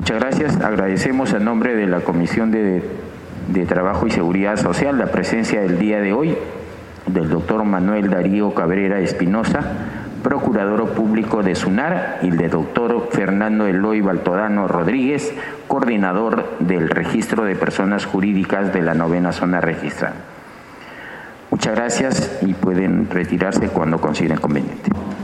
Muchas gracias. Agradecemos en nombre de la Comisión de Trabajo y Seguridad Social la presencia del día de hoy del doctor Manuel Darío Cabrera Espinosa, Procurador Público de SUNAR, y del doctor Fernando Eloy Baltodano Rodríguez, coordinador del Registro de Personas Jurídicas de la 9ª Zona Registrada. Muchas gracias y pueden retirarse cuando consideren conveniente.